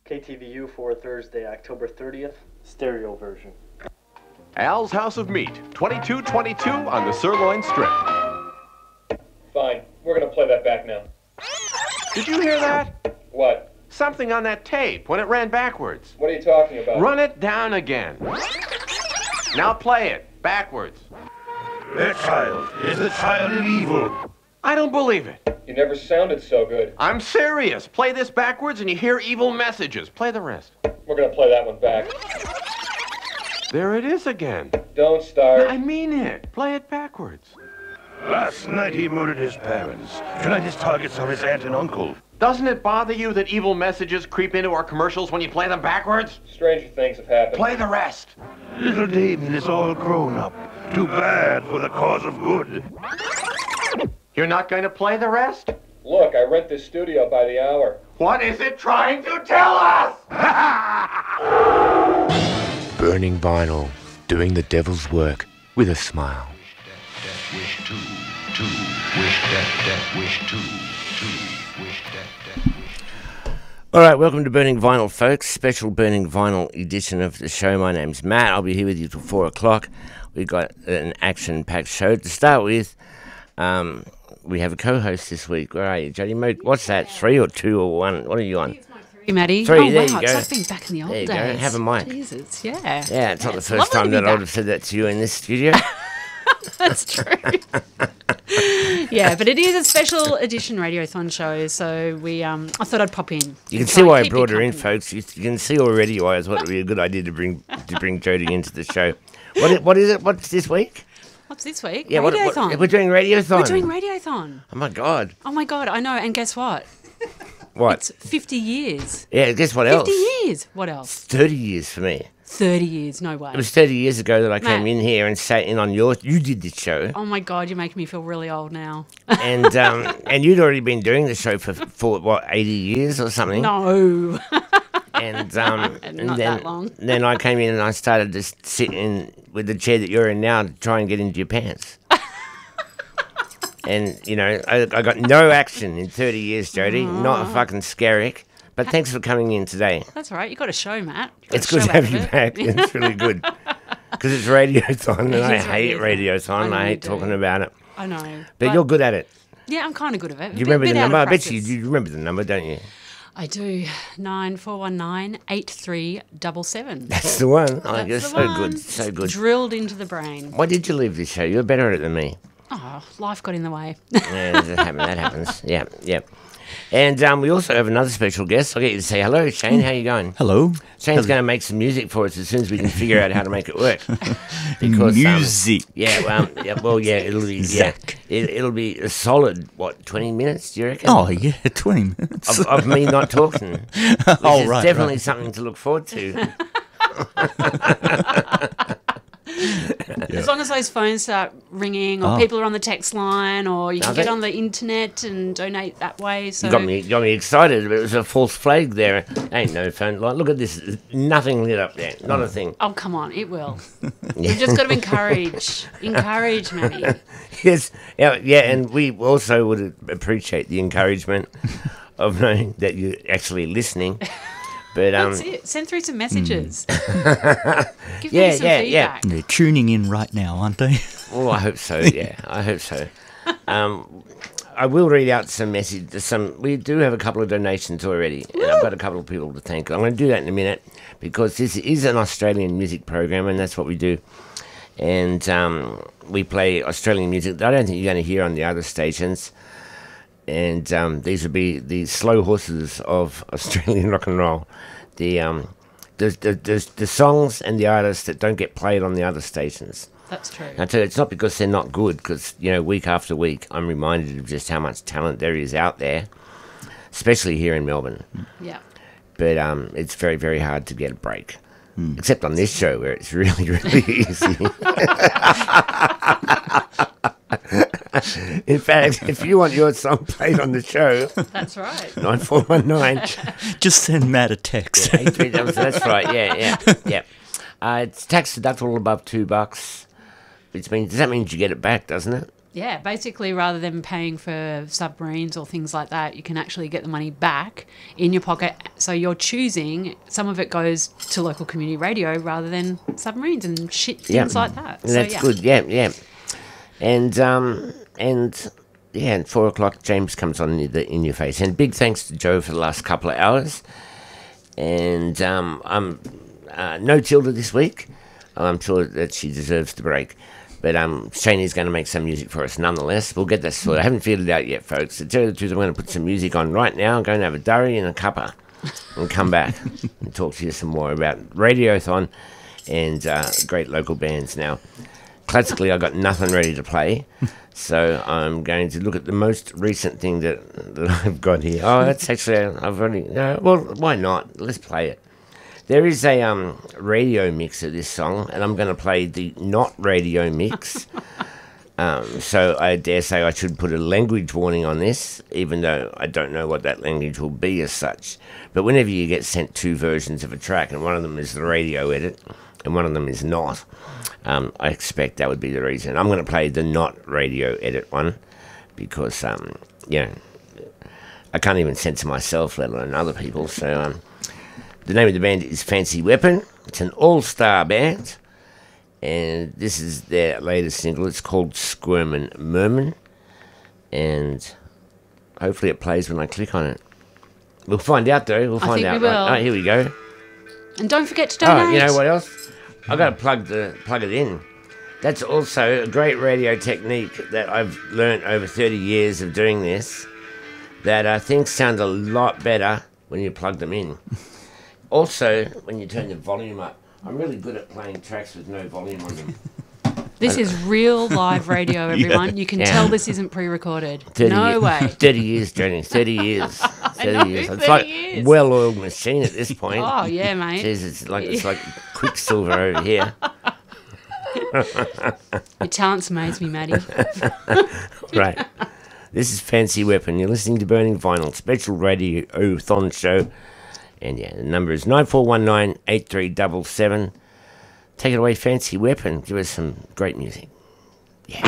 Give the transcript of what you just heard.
KTVU for Thursday, October 30th, stereo version. Al's House of Meat, 2222 on the Sirloin Strip. Fine. We're going to play that back now. Did you hear that? What? Something on that tape when it ran backwards. What are you talking about? Run it down again. Now play it, backwards. That child is the child of evil. I don't believe it. You never sounded so good. I'm serious. Play this backwards and you hear evil messages. Play the rest. We're going to play that one back. There it is again. Don't start. I mean it. Play it backwards. Last night he murdered his parents. Tonight his targets are his aunt and uncle. Doesn't it bother you that evil messages creep into our commercials when you play them backwards? Stranger things have happened. Play the rest. Little Damien is all grown up. Too bad for the cause of good. You're not going to play the rest? Look, I rent this studio by the hour. What is it trying to tell us? Burning vinyl, doing the devil's work with a smile. Wish two, wish that, wish two, wish that, wish. All right, welcome to Burning Vinyl, folks. Special Burning Vinyl edition of the show. My name's Matt. I'll be here with you till 4 o'clock. We've got an action-packed show. To start with, we have a co-host this week. Where are you, Jodie? What's that, 3 or 2 or 1? What are you on? Hey, Maddie. 3, oh, there wow, you go. It's like being back in the old There you days. go, have a mic. Jesus, yeah. Yeah, it's not the it's first lovely time to be that I would back. have said that to you in this studio. That's true. Yeah, but it is a special edition Radiothon show, so I thought I'd pop in. You can see why I brought her in, folks. You can see already why I thought it would be a good idea to bring Jodie into the show. What is it? What's this week? What's this week? Yeah, Radiothon. we're doing Radiothon. We're doing Radiothon. Oh, my God. Oh, my God, I know. And guess what? What? It's 50 years. Yeah, guess what else? 50 years. What else? 30 years for me. 30 years. No way. It was 30 years ago that I came Matt. in here and sat in on you did this show. Oh, my God, you're making me feel really old now. And and you'd already been doing the show for what, 80 years or something? No. And, Not and that long. Then I came in and I started to sit in with the chair that you're in now to try and get into your pants. And, you know, I got no action in 30 years, Jodie. Not a fucking skerrick. But thanks for coming in today. That's all right. You got a show, Matt. You got It's a good show to have out you of it. back. It's really good. Because it's Radiothon, and I is hate Radiothon. I know I you hate do. talking about it. I know. But you're good at it. Yeah, I'm kind of good at it. Do you remember the Bit out of number? I bet you practice. remember the number, don't you? I do. 9419-8377. That's the one. Oh, That's you're the so one. good. So good. Drilled into the brain. Why did you leave this show? You're better at it than me. Oh, life got in the way. Yeah, that happens. Yeah, yeah. And we also have another special guest. I'll get you to say hello. Shane, how you going? Hello. Shane's going to make some music for us as soon as we can figure out how to make it work. Because, Music. It'll be Zach. it'll be a solid 20 minutes? Do you reckon? Oh, yeah, 20 minutes. Of me not talking. Which Oh, is right, definitely right. something to look forward to. As long as those phones start ringing, or Oh. people are on the text line, or you can Are get they? on the internet and donate that way. So You got me excited, but it was a false flag there. Ain't no phone line. Look at this. Nothing lit up there. Not a thing. oh, come on, it will. We've just got to encourage, Matty. Yes, yeah, and we also would appreciate the encouragement of knowing that you're actually listening. But That's it. Send through some messages. Give Yeah, me some yeah, yeah. feedback. They're tuning in right now, aren't they? oh, I hope so. Yeah, I hope so. I will read out some messages. We do have a couple of donations already, and I've got a couple of people to thank. I'm going to do that in a minute because this is an Australian music program, and that's what we do. And we play Australian music. I don't think you're going to hear on the other stations. And these would be the slow horses of Australian rock and roll. The songs and the artists that don't get played on the other stations. That's true. I tell you, it's not because they're not good, because, you know, week after week, I'm reminded of just how much talent there is out there, especially here in Melbourne. Yeah. But it's very, very hard to get a break. Except on this show, where it's really, really easy. In fact, if you want your song played on the show, That's right. 9419. Just send Matt a text. That's right, yeah. It's tax deductible above $2. Does that mean you get it back, doesn't it? Yeah, basically, rather than paying for submarines or things like that, you can actually get the money back in your pocket. So you're choosing, some of it goes to local community radio rather than submarines and things like that. That's good. Yeah. And at 4 o'clock, James comes on in your face. And big thanks to Joe for the last couple of hours. And I'm no Tilda this week. I'm sure that she deserves the break. But Shane's going to make some music for us nonetheless. We'll get that sorted. I haven't figured it out yet, folks. To tell you the truth, I'm going to put some music on right now. I'm going to have a durry and a cuppa and come back and talk to you some more about Radiothon and great local bands. Now, classically, I've got nothing ready to play, so I'm going to look at the most recent thing that I've got here. Oh, that's actually, I've already, well, why not? Let's play it. There is a radio mix of this song, and I'm going to play the not radio mix. So I dare say I should put a language warning on this, even though I don't know what that language will be as such. But whenever you get sent two versions of a track, and one of them is the radio edit, and one of them is not, I expect that would be the reason. I'm going to play the not radio edit one, because, I can't even censor myself, let alone other people, so... The name of the band is Fancy Weapon. It's an all-star band, and this is their latest single. It's called Squirmin' Mermin, and hopefully it plays when I click on it. We'll find out, though. We'll find out. We will. Right. Oh, here we go. And don't forget to donate. Oh, you know what else? I've got to plug it in. That's also a great radio technique that I've learnt over 30 years of doing this, that things sound a lot better when you plug them in. Also, when you turn the volume up, I'm really good at playing tracks with no volume on them. This is real live radio, everyone. You can tell this isn't pre-recorded. 30 No way. 30 years, Jenny. 30 years. 30 know, years. 30 It's like years. well-oiled machine at this point. Oh, yeah, mate. Jeez, it's like Quicksilver over here. Your talents amaze me, Maddie. Right. This is Fancy Weapon. You're listening to Burning Vinyl, special radio-thon show. And yeah, the number is 9419-8377. Take it away, Fancy Weapon. Give us some great music.